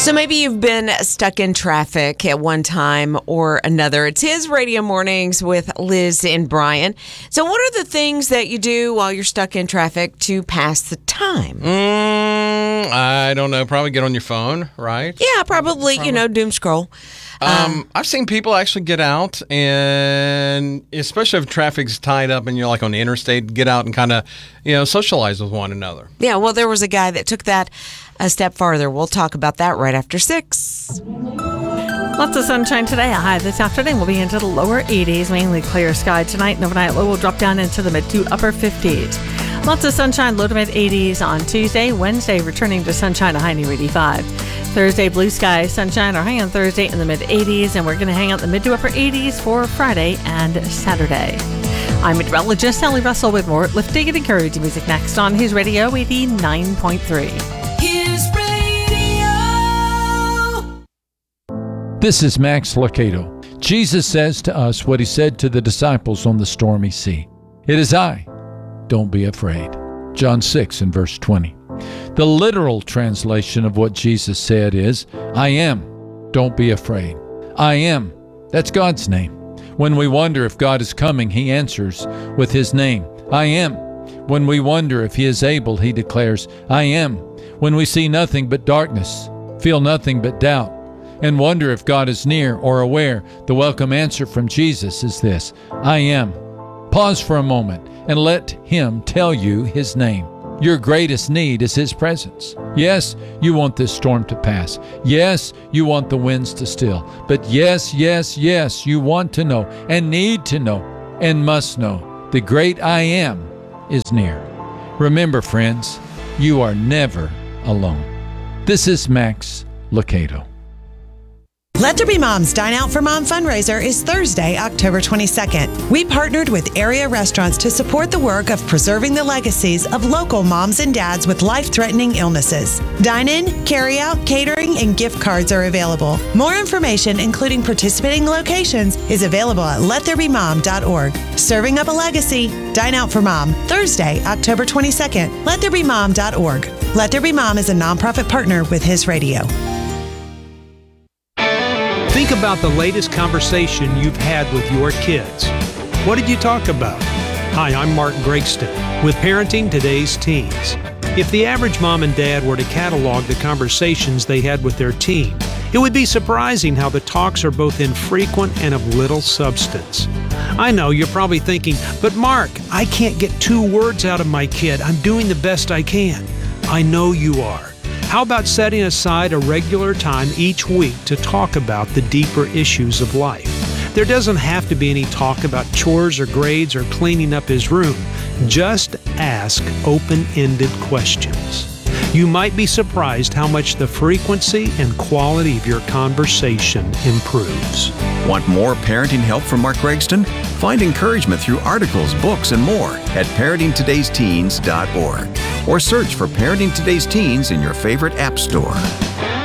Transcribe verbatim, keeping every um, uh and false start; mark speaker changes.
Speaker 1: So maybe you've been stuck in traffic at one time or another. It's His Radio Mornings with Liz and Brian. So what are the things that you do while you're stuck in traffic to pass the time?
Speaker 2: Mm, I don't know. Probably get on your phone, right?
Speaker 1: Yeah, probably, probably. you know, doom scroll.
Speaker 2: Um, um, I've seen people actually get out, and especially if traffic's tied up and you're like on the interstate, get out and kind of, you know, socialize with one another.
Speaker 1: Yeah, well, there was a guy that took that a step farther. We'll talk about that right after six.
Speaker 3: Lots of sunshine today. A high this afternoon will be into the lower eighties, mainly clear sky tonight. And overnight low will drop down into the mid to upper fifties. Lots of sunshine, low to mid eighties on Tuesday. Wednesday, returning to sunshine, a high near eighty-five. Thursday, blue sky, sunshine, our high on Thursday in the mid eighties. And we're going to hang out the mid to upper eighties for Friday and Saturday. I'm meteorologist Sally Russell with more lifting and encouraging music next on His Radio eighty-nine point three.
Speaker 4: His Radio.
Speaker 5: This is Max Lucado. Jesus says to us what he said to the disciples on the stormy sea. It is I. Don't be afraid. John six and verse twenty. The literal translation of what Jesus said is, I am. Don't be afraid. I am. That's God's name. When we wonder if God is coming, he answers with his name. I am. When we wonder if he is able, he declares, I am. When we see nothing but darkness, feel nothing but doubt, and wonder if God is near or aware, the welcome answer from Jesus is this, I am. Pause for a moment and let him tell you his name. Your greatest need is his presence. Yes, you want this storm to pass. Yes, you want the winds to still. But yes, yes, yes, you want to know and need to know and must know the great I am is near. Remember, friends, you are never alone. This is Max Lucado.
Speaker 6: Let There Be Moms Dine Out for Mom fundraiser is Thursday, October twenty-second. We partnered with area restaurants to support the work of preserving the legacies of local moms and dads with life-threatening illnesses. Dine-in, carry-out, catering, and gift cards are available. More information, including participating locations, is available at let there be mom dot org. Serving up a legacy, Dine Out for Mom, Thursday, October twenty-second, let there be mom dot org. Let There Be Mom is a nonprofit partner with His Radio.
Speaker 7: Think about the latest conversation you've had with your kids. What did you talk about? Hi, I'm Mark Gregston with Parenting Today's Teens. If the average mom and dad were to catalog the conversations they had with their teen, it would be surprising how the talks are both infrequent and of little substance. I know you're probably thinking, but Mark, I can't get two words out of my kid. I'm doing the best I can. I know you are. How about setting aside a regular time each week to talk about the deeper issues of life? There doesn't have to be any talk about chores or grades or cleaning up his room. Just ask open-ended questions. You might be surprised how much the frequency and quality of your conversation improves.
Speaker 8: Want more parenting help from Mark Gregston? Find encouragement through articles, books, and more at parenting todays teens dot org or search for Parenting Today's Teens in your favorite app store.